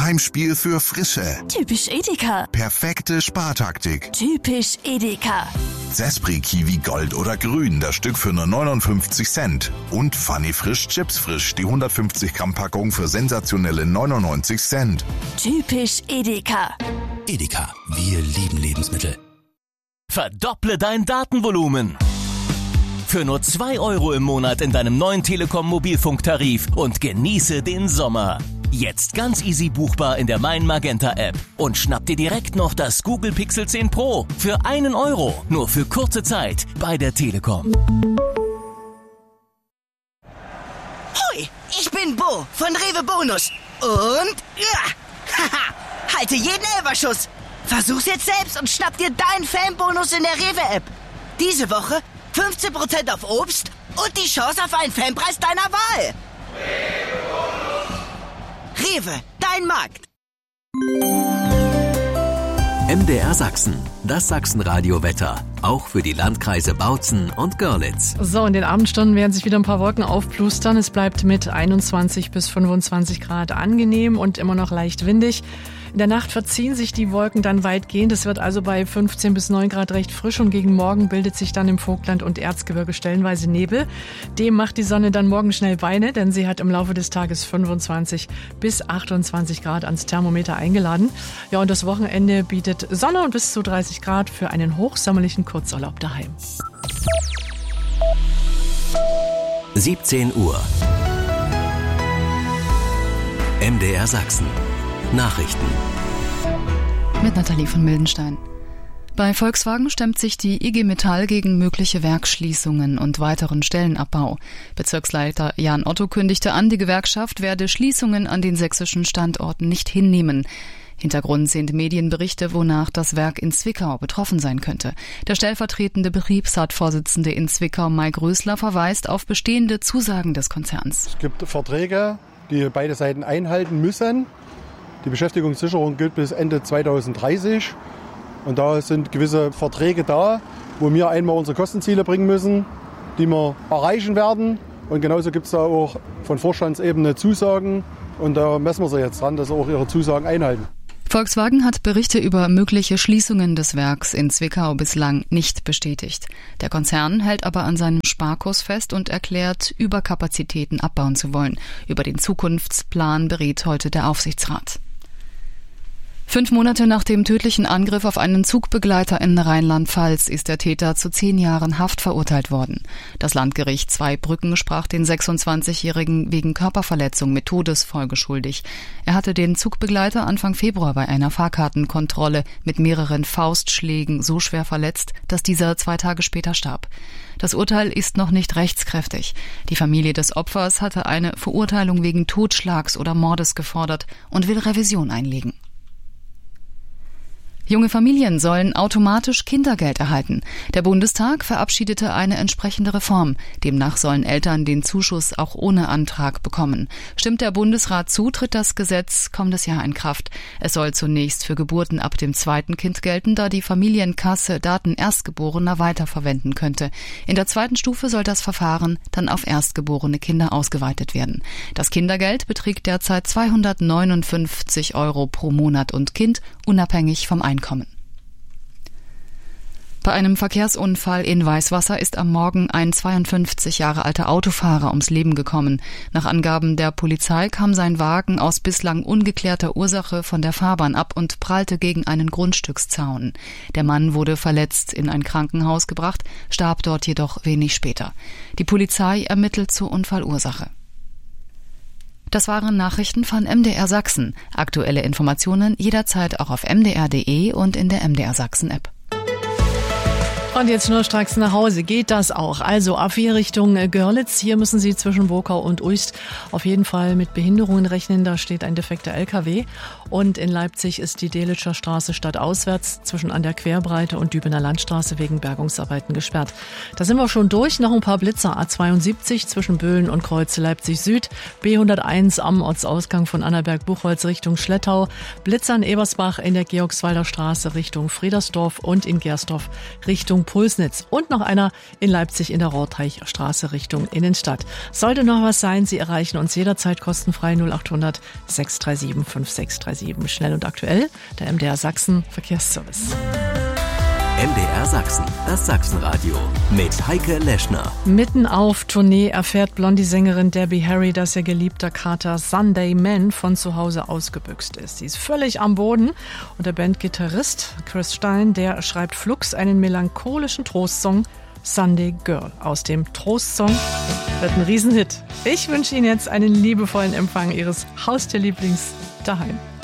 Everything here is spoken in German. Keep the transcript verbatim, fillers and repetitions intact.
Heimspiel für Frische. Typisch Edeka. Perfekte Spartaktik. Typisch Edeka. Zespri Kiwi Gold oder Grün, das Stück für nur neunundfünfzig Cent. Und Funny Frisch Chips Frisch, die hundertfünfzig Gramm Packung für sensationelle neunundneunzig Cent. Typisch Edeka. Edeka, wir lieben Lebensmittel. Verdopple dein Datenvolumen. Für nur zwei Euro im Monat in deinem neuen Telekom-Mobilfunktarif und genieße den Sommer. Jetzt ganz easy buchbar in der Mein Magenta App. Und schnapp dir direkt noch das Google Pixel zehn Pro für einen Euro. Nur für kurze Zeit bei der Telekom. Hoi, ich bin Bo von Rewe Bonus. Und ja, haha, halte jeden Elferschuss. Versuch's jetzt selbst und schnapp dir deinen Fanbonus in der Rewe App. Diese Woche fünfzehn Prozent auf Obst und die Chance auf einen Fanpreis deiner Wahl. Rewe, dein Markt. M D R Sachsen, das Sachsenradio-Wetter. Auch für die Landkreise Bautzen und Görlitz. So, in den Abendstunden werden sich wieder ein paar Wolken aufplustern. Es bleibt mit einundzwanzig bis fünfundzwanzig Grad angenehm und immer noch leicht windig. In der Nacht verziehen sich die Wolken dann weitgehend. Es wird also bei fünfzehn bis neun Grad recht frisch und gegen Morgen bildet sich dann im Vogtland und Erzgebirge stellenweise Nebel. Dem macht die Sonne dann morgen schnell Beine, denn sie hat im Laufe des Tages fünfundzwanzig bis achtundzwanzig Grad ans Thermometer eingeladen. Ja, und das Wochenende bietet Sonne und bis zu dreißig Grad für einen hochsommerlichen Kurzurlaub daheim. siebzehn Uhr. M D R Sachsen. Nachrichten. Mit Nathalie von Mildenstein. Bei Volkswagen stemmt sich die I G Metall gegen mögliche Werksschließungen und weiteren Stellenabbau. Bezirksleiter Jan Otto kündigte an, die Gewerkschaft werde Schließungen an den sächsischen Standorten nicht hinnehmen. Hintergrund sind Medienberichte, wonach das Werk in Zwickau betroffen sein könnte. Der stellvertretende Betriebsratsvorsitzende in Zwickau, Mike Rösler, verweist auf bestehende Zusagen des Konzerns. Es gibt Verträge, die beide Seiten einhalten müssen. Die Beschäftigungssicherung gilt bis Ende zweitausenddreißig. Und da sind gewisse Verträge da, wo wir einmal unsere Kostenziele bringen müssen, die wir erreichen werden. Und genauso gibt es da auch von Vorstandsebene Zusagen. Und da messen wir sie jetzt dran, dass sie auch ihre Zusagen einhalten. Volkswagen hat Berichte über mögliche Schließungen des Werks in Zwickau bislang nicht bestätigt. Der Konzern hält aber an seinem Sparkurs fest und erklärt, Überkapazitäten abbauen zu wollen. Über den Zukunftsplan berät heute der Aufsichtsrat. Fünf Monate nach dem tödlichen Angriff auf einen Zugbegleiter in Rheinland-Pfalz ist der Täter zu zehn Jahren Haft verurteilt worden. Das Landgericht Zweibrücken sprach den sechsundzwanzigjährigen wegen Körperverletzung mit Todesfolge schuldig. Er hatte den Zugbegleiter Anfang Februar bei einer Fahrkartenkontrolle mit mehreren Faustschlägen so schwer verletzt, dass dieser zwei Tage später starb. Das Urteil ist noch nicht rechtskräftig. Die Familie des Opfers hatte eine Verurteilung wegen Totschlags oder Mordes gefordert und will Revision einlegen. Junge Familien sollen automatisch Kindergeld erhalten. Der Bundestag verabschiedete eine entsprechende Reform. Demnach sollen Eltern den Zuschuss auch ohne Antrag bekommen. Stimmt der Bundesrat zu, tritt das Gesetz kommendes Jahr in Kraft. Es soll zunächst für Geburten ab dem zweiten Kind gelten, da die Familienkasse Daten Erstgeborener weiterverwenden könnte. In der zweiten Stufe soll das Verfahren dann auf erstgeborene Kinder ausgeweitet werden. Das Kindergeld beträgt derzeit zweihundertneunundfünfzig Euro pro Monat und Kind, unabhängig vom Einkommen. Kommen. Bei einem Verkehrsunfall in Weißwasser ist am Morgen ein zweiundfünfzig Jahre alter Autofahrer ums Leben gekommen. Nach Angaben der Polizei kam sein Wagen aus bislang ungeklärter Ursache von der Fahrbahn ab und prallte gegen einen Grundstückszaun. Der Mann wurde verletzt in ein Krankenhaus gebracht, starb dort jedoch wenig später. Die Polizei ermittelt zur Unfallursache. Das waren Nachrichten von M D R Sachsen. Aktuelle Informationen jederzeit auch auf m d r punkt d e und in der M D R Sachsen App. Und jetzt schnurstracks nach Hause. Geht das auch? Also A vier Richtung Görlitz. Hier müssen Sie zwischen Burkau und Uist auf jeden Fall mit Behinderungen rechnen. Da steht ein defekter L K W. Und in Leipzig ist die Delitzscher Straße stadtauswärts zwischen an der Querbreite und Dübener Landstraße wegen Bergungsarbeiten gesperrt. Da sind wir schon durch. Noch ein paar Blitzer. A zweiundsiebzig zwischen Böhlen und Kreuze Leipzig Süd. B hunderteins am Ortsausgang von Annaberg-Buchholz Richtung Schlettau. Blitzer in Ebersbach in der Georgswalder Straße Richtung Friedersdorf und in Gersdorf Richtung Pulsnitz und noch einer in Leipzig in der Rorteichstraße Richtung Innenstadt. Sollte noch was sein, Sie erreichen uns jederzeit kostenfrei null acht hundert sechs drei sieben fünf sechs drei sieben. Schnell und aktuell, der M D R Sachsen Verkehrsservice. M D R Sachsen, das Sachsenradio mit Heike Leschner. Mitten auf Tournee erfährt Blondie-Sängerin Debbie Harry, dass ihr geliebter Kater Sunday Man von zu Hause ausgebüxt ist. Sie ist völlig am Boden und der Bandgitarrist Chris Stein, der schreibt flugs einen melancholischen Trostsong Sunday Girl. Aus dem Trostsong wird ein Riesenhit. Ich wünsche Ihnen jetzt einen liebevollen Empfang Ihres Haustierlieblings daheim.